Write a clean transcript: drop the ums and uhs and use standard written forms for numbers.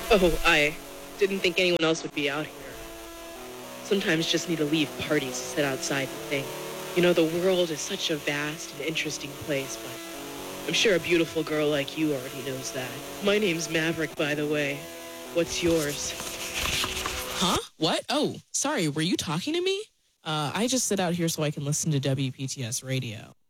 Oh, I didn't think anyone else would be out here. Sometimes just need to leave parties to sit outside and think. You know, the world is such a vast and interesting place, but I'm sure a beautiful girl like you already knows that. My name's Maverick, by the way. What's yours? Huh? What? Oh, sorry. Were you talking to me? I just sit out here so I can listen to WPTS radio.